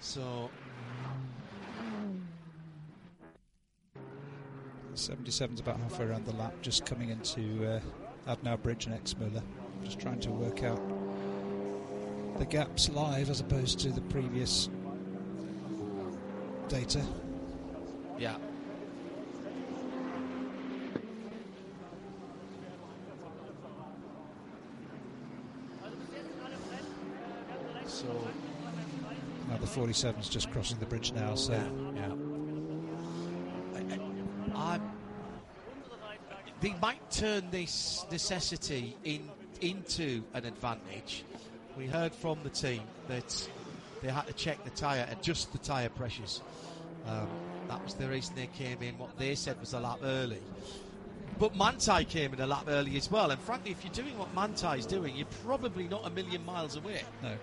So 77's about halfway around the lap, just coming into Adnau Bridge and Exmüller. Just trying to work out the gaps live as opposed to the previous data. Yeah. So now the 47's just crossing the bridge now, so yeah. They might turn this necessity into an advantage. We heard from the team that they had to check the tyre, adjust the tyre pressures. That was the reason they came in, what they said was a lap early. But Manthey came in a lap early as well, and frankly, if you're doing what Manthey's doing, you're probably not a million miles away. No.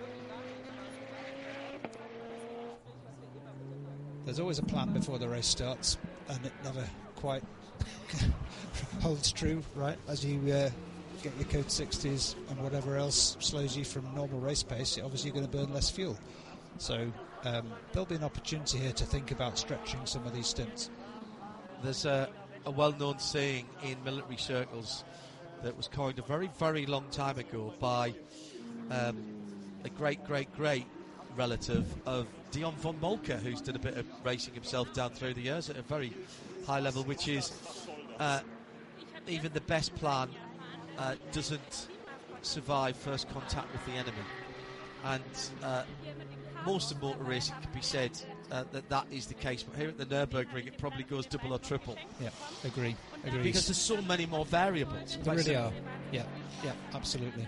There's always a plan before the race starts, and it never quite holds true, right? As you get your code 60s and whatever else slows you from normal race pace, you're obviously going to burn less fuel. So there'll be an opportunity here to think about stretching some of these stints. There's a well-known saying in military circles that was coined a very, very long time ago by a great relative of Dion von Moltke, who's done a bit of racing himself down through the years at a very high level, which is even the best plan doesn't survive first contact with the enemy. And most of motor racing can be said that is the case, but here at the Nürburgring it probably goes double or triple. Yeah, agree. Because there's so many more variables. There really are. Yeah, absolutely.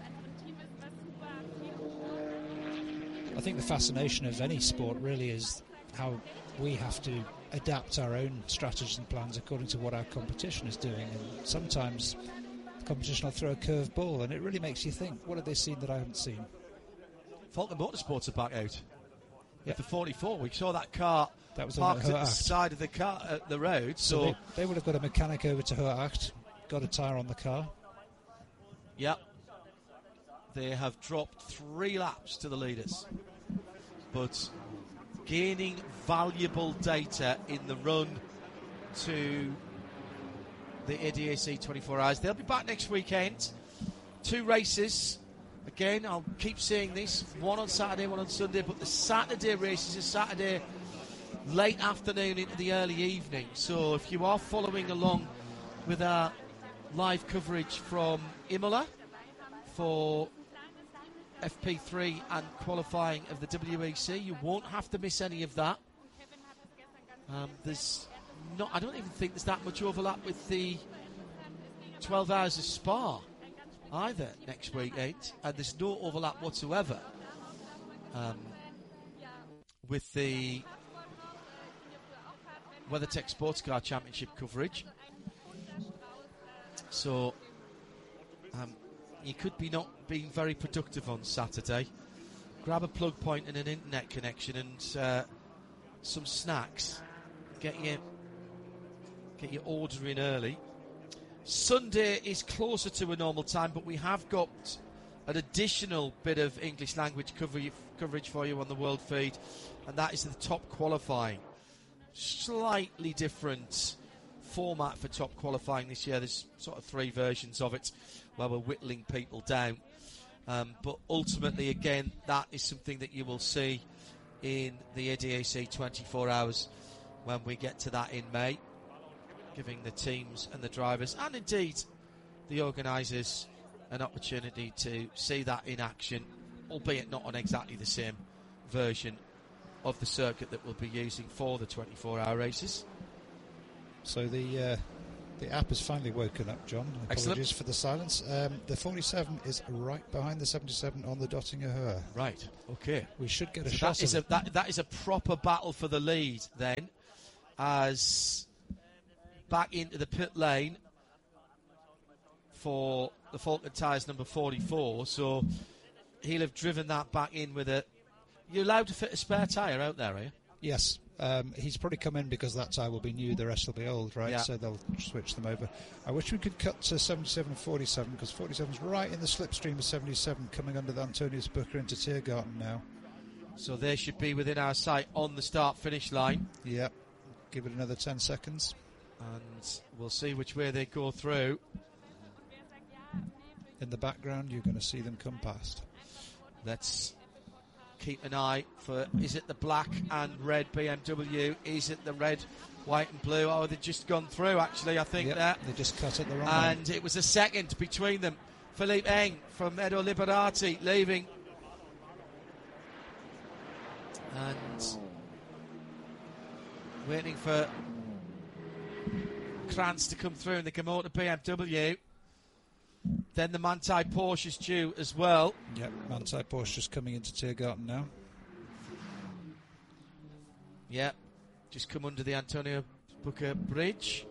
I think the fascination of any sport really is how we have to adapt our own strategies and plans according to what our competition is doing, and sometimes the competition will throw a curved ball and it really makes you think, what have they seen that I haven't seen? Falcon Motorsports are back out. With the 44, we saw that car that was parked at the side of the road. So they would have got a mechanic over to Hoeracht, got a tyre on the car. Yep. They have dropped 3 laps to the leaders, but gaining valuable data in the run to the ADAC 24 Hours. They'll be back next weekend. 2 races. Again, I'll keep saying this, one on Saturday, one on Sunday, but the Saturday race is a Saturday late afternoon into the early evening. So if you are following along with our live coverage from Imola for FP3 and qualifying of the WEC, you won't have to miss any of that. I don't even think there's that much overlap with the 12 Hours of Spa either next weekend, and there's no overlap whatsoever with the WeatherTech Sports Car Championship coverage. So you could be not being very productive on Saturday. Grab a plug point and an internet connection and some snacks. Get your order in early. Sunday is closer to a normal time, but we have got an additional bit of English language coverage for you on the world feed, and that is the top qualifying. Slightly different format for top qualifying this year. There's sort of 3 versions of it where we're whittling people down. But ultimately, again, that is something that you will see in the ADAC 24 Hours when we get to that in May, giving the teams and the drivers, and indeed the organisers, an opportunity to see that in action, albeit not on exactly the same version of the circuit that we'll be using for the 24-hour races. So the app has finally woken up, John. Apologies for the silence. The 47 is right behind the 77 on the Dottinger Höhe. Right, okay. We should get a shot of it. That is a proper battle for the lead then, as back into the pit lane for the Falcon Tyres number 44, so he'll have driven that back in with a... You're allowed to fit a spare tyre out there, are you? Yes. He's probably come in because that tyre will be new, the rest will be old, right? Yeah. So they'll switch them over. I wish we could cut to 77 and 47, because 47's right in the slipstream of 77, coming under the Antonius Booker into Tiergarten now. So they should be within our sight on the start-finish line. Yep. Give it another 10 seconds. And we'll see which way they go through. In the background, you're going to see them come past. Let's keep an eye for, is it the black and red BMW? Is it the red, white and blue? Oh, they've just gone through, actually, I think. Yep, they just cut it the wrong way. And it was a second between them. Philippe Eng from Edo Liberati leaving. And waiting for Krantz to come through in the Komotor BMW. Then the Manthey Porsche is due as well. Yep, Manthey Porsche just coming into Tiergarten now. Yep, just come under the Antonio Booker Bridge.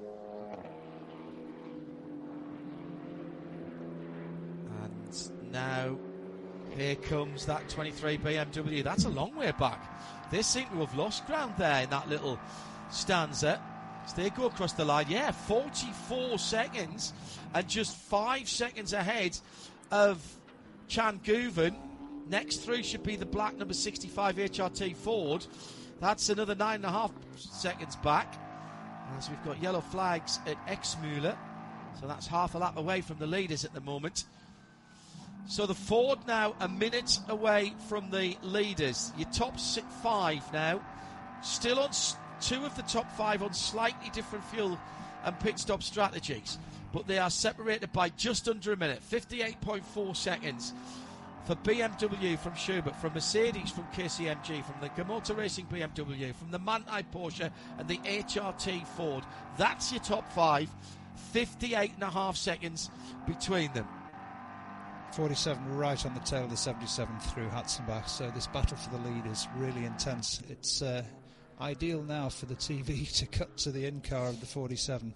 And now here comes that 23 BMW. That's a long way back. They seem to have lost ground there in that little stanza. So they go across the line. Yeah, 44 seconds and just 5 seconds ahead of Chan Guven. Next through should be the black number 65 HRT Ford. That's another 9.5 seconds back. As we've got yellow flags at Exmüller. So that's half a lap away from the leaders at the moment. So the Ford now a minute away from the leaders. Your top 5 now. Still on 2 of the top 5 on slightly different fuel and pit stop strategies, but they are separated by just under a minute. 58.4 seconds for BMW from Schubert, from Mercedes from KCMG, from the Komotor Racing BMW, from the Manthey Porsche and the HRT Ford. That's your top 5. 58.5 seconds between them. 47 right on the tail of the 77 through Hatzenbach. So this battle for the lead is really intense. It's ideal now for the TV to cut to the in-car of the 47.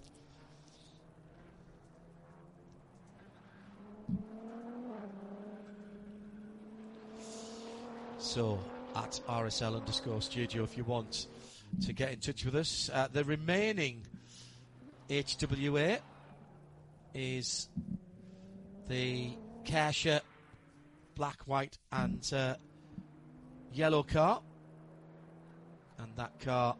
So, at RSL_studio if you want to get in touch with us. The remaining HWA is the Kerscher black, white and yellow car. And that car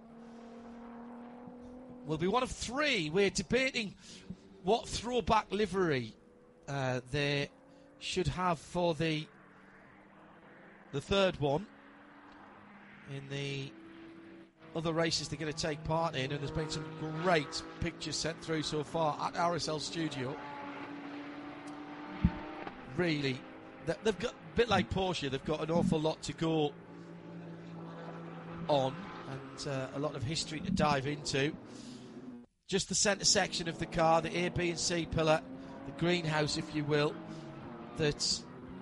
will be one of 3. We're debating what throwback livery they should have for the third one in the other races they're going to take part in. And there's been some great pictures sent through so far at RSL Studio. Really, they've got, a bit like Porsche, they've got an awful lot to go on. And a lot of history to dive into. Just the centre section of the car, the A, B and C pillar, the greenhouse if you will, that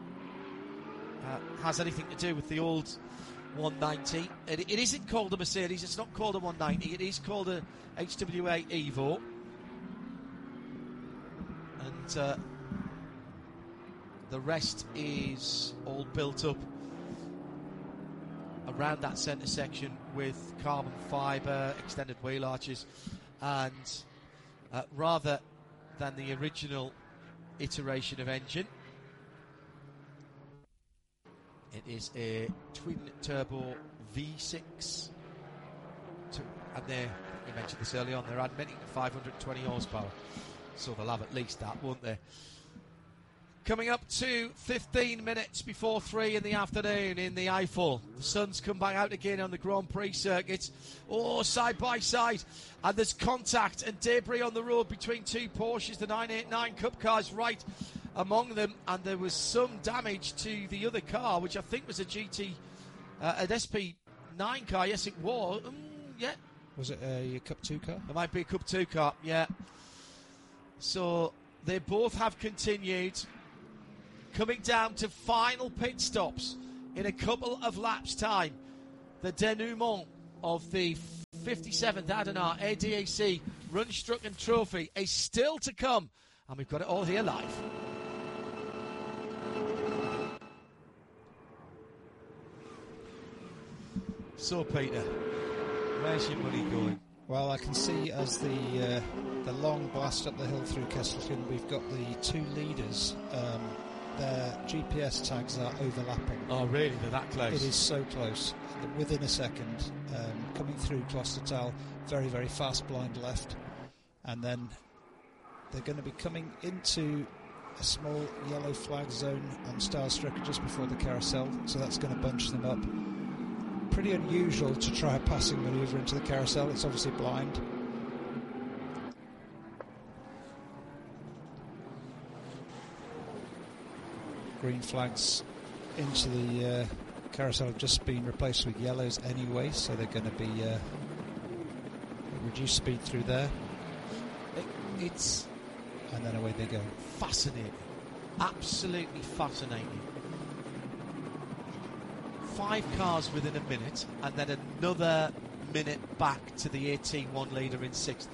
has anything to do with the old 190. It isn't called a Mercedes, it's not called a 190, it is called a HWA Evo. And the rest is all built up around that centre section with carbon fibre, extended wheel arches, and rather than the original iteration of engine, it is a twin-turbo V6. And you mentioned this early on, they're admitting 520 horsepower, so they'll have at least that, won't they? Coming up to 15 minutes before 3 in the afternoon in the Eifel. The sun's come back out again on the Grand Prix circuit. Oh, side by side. And there's contact and debris on the road between 2 Porsches. The 989 Cup cars right among them. And there was some damage to the other car, which I think was an SP9 car. Yes, it was. Yeah. Was it a Cup 2 car? It might be a Cup 2 car, yeah. So they both have continued. Coming down to final pit stops in a couple of laps' time. The denouement of the 57th Adenar ADAC Rundstrecken Trophy is still to come. And we've got it all here live. So, Peter, where's your money going? Well, I can see as the long blast up the hill through Kesselchen, we've got the 2 leaders their GPS tags are overlapping. Oh, really? They're that close? It is so close. Within a second, coming through Klostertal, very, very fast blind left. And then they're going to be coming into a small yellow flag zone on Staalstrucker just before the carousel, so that's going to bunch them up. Pretty unusual to try a passing manoeuvre into the carousel. It's obviously blind. Green flags into the carousel have just been replaced with yellows anyway, so they're going to be reduced speed through there. It's and then away they go. Fascinating, absolutely fascinating. 5 cars within a minute, and then another minute back to the 18-1 leader in 6th.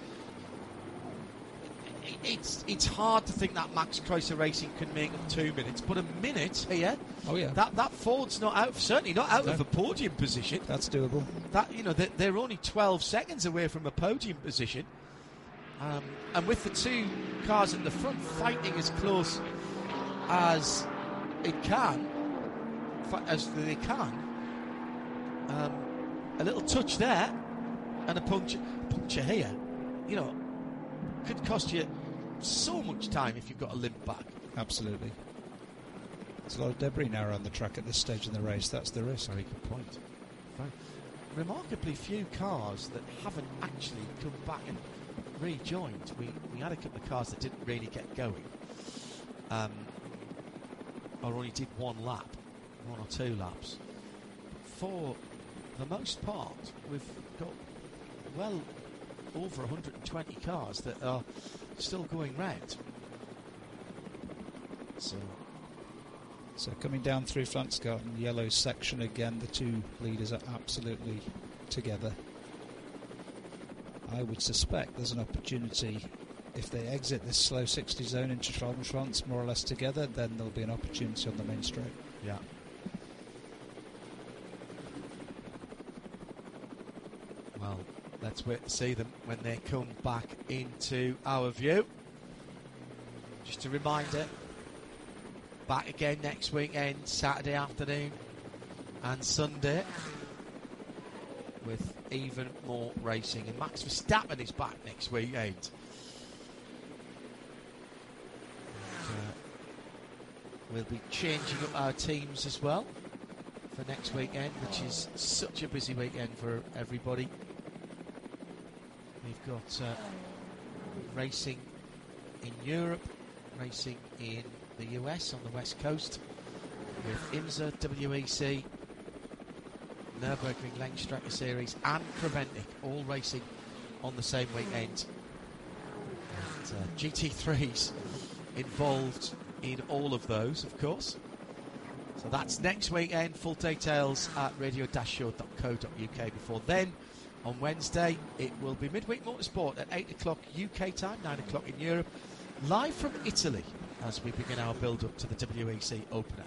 It's hard to think that Max Kreuzer Racing can make them 2 minutes, but a minute here. Oh yeah, that Ford's not out, certainly not out of a podium position. That's doable. That they're only 12 seconds away from a podium position, and with the 2 cars at the front fighting as close as they can, a little touch there, and a puncture here, could cost you so much time if you've got a limp back. Absolutely. There's a lot of debris now around the track at this stage in the race. That's the risk. Very good point. Remarkably few cars that haven't actually come back and rejoined. We had a couple of cars that didn't really get going, or only did 1 lap, 1 or 2 laps. For the most part, we've got well over 120 cars that are still going round. So coming down through Flansgarten, yellow section again, the 2 leaders are absolutely together. I would suspect there's an opportunity, if they exit this slow 60 zone into Schwalbenschwanz more or less together, then there'll be an opportunity on the main straight. Yeah. Well, let's wait to see them when they come back into our view. Just a reminder, back again next weekend, Saturday afternoon and Sunday, with even more racing. And Max Verstappen is back next weekend. We'll be changing up our teams as well for next weekend, which is such a busy weekend for everybody. We've got racing in Europe, racing in the US on the West Coast, with IMSA, WEC, Nürburgring Langstrecke Series and Creventic all racing on the same weekend. And GT3s involved in all of those, of course. So that's next weekend. Full details at radio-show.co.uk. Before then, on Wednesday, it will be Midweek Motorsport at 8 o'clock UK time, 9 o'clock in Europe, live from Italy as we begin our build-up to the WEC opener.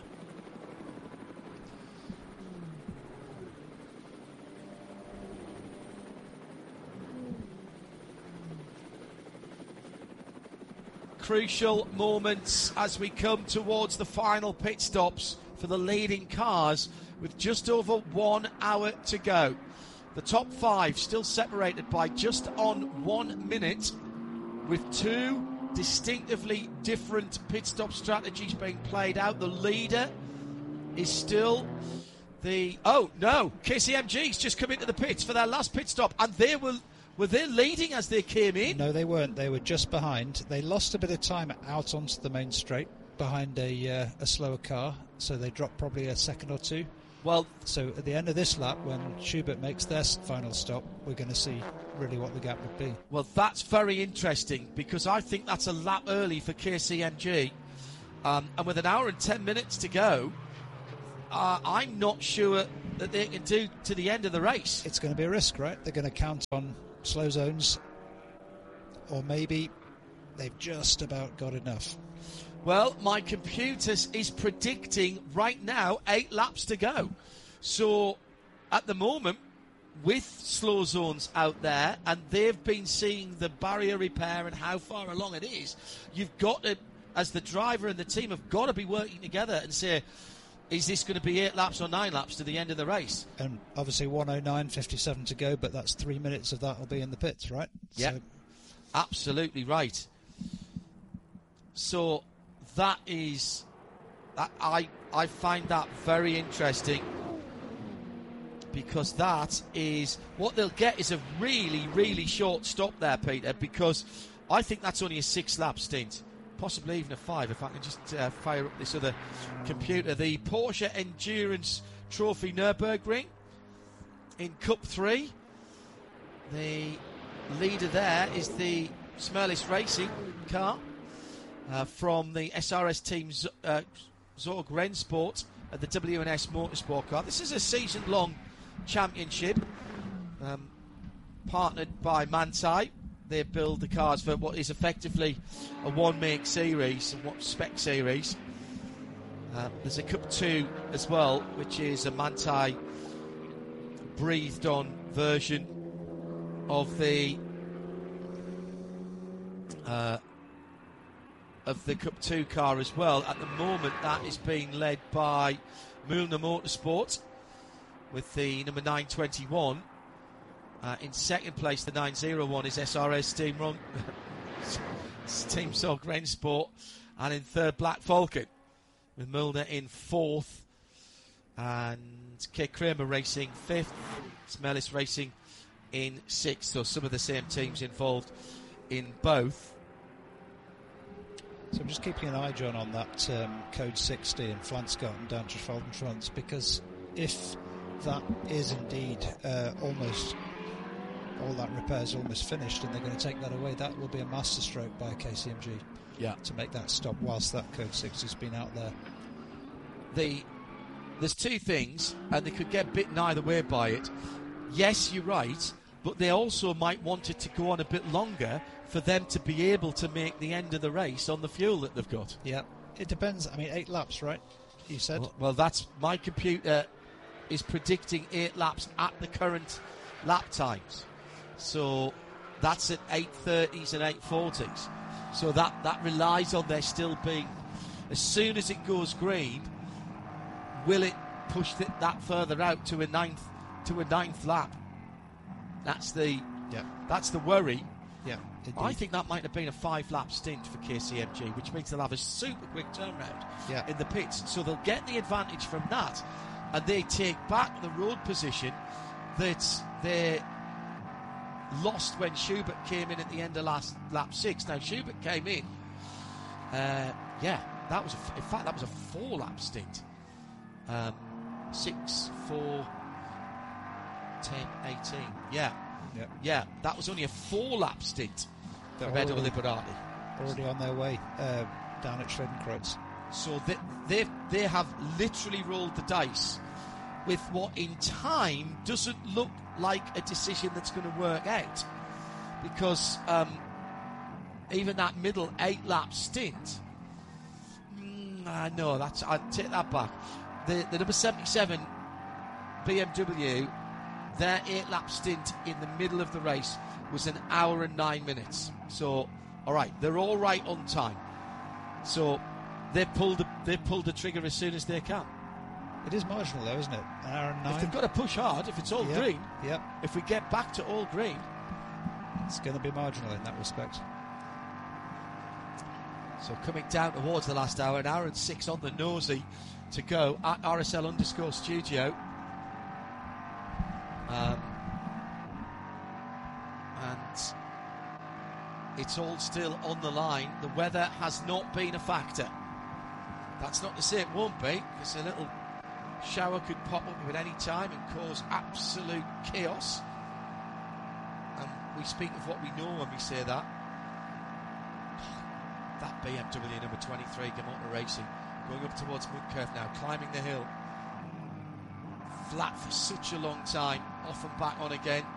Crucial moments as we come towards the final pit stops for the leading cars with just over 1 hour to go. The top 5 still separated by just on 1 minute, with 2 distinctively different pit stop strategies being played out. The leader is still KCMG's just come into the pits for their last pit stop, and they were they leading as they came in? No, they weren't. They were just behind. They lost a bit of time out onto the main straight behind a slower car, so they dropped probably a second or 2. Well, so at the end of this lap, when Schubert makes their final stop, we're going to see really what the gap would be. Well, that's very interesting, because I think that's a lap early for KCMG. And with an hour and 10 minutes to go, I'm not sure that they can do to the end of the race. It's going to be a risk, right? They're going to count on slow zones, or maybe they've just about got enough. Well, my computer is predicting right now 8 laps to go. So at the moment, with slow zones out there, and they've been seeing the barrier repair and how far along it is, you've got to as the driver and the team, have got to be working together and say, is this going to be 8 laps or 9 laps to the end of the race? And obviously 1:09:57 to go, but that's 3 minutes of that will be in the pits, right? Yeah, So, absolutely right. So that is, I find that very interesting, because that is what they'll get is a really, really short stop there, Peter, because I think that's only a 6-lap stint, possibly even a 5 if I can just fire up this other computer. The Porsche Endurance Trophy Nürburgring in Cup 3. The leader there is the Smerlis Racing car from the SRS team Zorg Rennsport at the WNS Motorsport car. This is a season-long championship partnered by Manthey. They build the cars for what is effectively a one-make series, a spec series. There's a Cup 2 as well, which is a Manthey breathed-on version of the Cup 2 car as well. At the moment, that is being led by Mühlner Motorsport with the number 921. In second place, the 901 is SRS Team Zorg Rennsport, and in third, Black Falcon, with Mühlner in fourth, and K. Kramer Racing fifth, Smerlis Racing in sixth. So some of the same teams involved in both. So I'm just keeping an eye, John, on that code 60 in Flanscott and down to Trans, because if that is indeed almost all that repair's almost finished and they're going to take that away, that will be a masterstroke by KCMG to make that stop whilst that code 60 has been out there. There's two things, and they could get bitten either way by it. Yes, you're right, but they also might want it to go on a bit longer for them to be able to make the end of the race on the fuel that they've got. Yeah, it depends. I mean, 8 laps, right? You said. Well, that's my computer is predicting 8 laps at the current lap times. So that's at 8:30s and 8:40s. So that relies on there still being, as soon as it goes green, will it push that further out to a ninth lap? That's the worry. Yeah, I think that might have been a 5-lap stint for KCMG, which means they'll have a super quick turnaround in the pits. So they'll get the advantage from that, and they take back the road position that they lost when Schubert came in at the end of last lap 6. Now Schubert came in, that was a 4-lap stint. 6, 4, 10, 18. Yeah, that was only a 4-lap stint for Edo Liberati. Already on their way down at Schwedenkreuz. So they have literally rolled the dice with what in time doesn't look like a decision that's going to work out, because even that middle 8-lap stint, no, I take that back. The number 77 BMW, their 8-lap stint in the middle of the race was 1 hour and 9 minutes. So, all right, they're all right on time. So they pulled the trigger as soon as they can. It is marginal, though, isn't it? 1 hour and 9. If they've got to push hard, if it's all green, yep. If we get back to all green, it's going to be marginal in that respect. So coming down towards the last hour, 1 hour and 6 on the nosy to go at RSL_studio. And it's all still on the line. The weather has not been a factor. That's not to say it won't be, because a little shower could pop up at any time and cause absolute chaos. And we speak of what we know when we say that. That BMW number 23, Gamotta Racing, going up towards Mudcurve now, climbing the hill. Flat for such a long time, off and back on again.